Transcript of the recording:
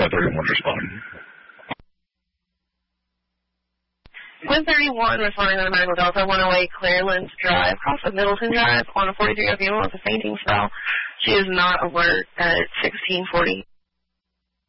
1031 respond. 131 responding to the medical Delta 108 Clearlands Drive, cross of Middleton Drive on a 43-year female with a fainting spell. She is not alert at 1640.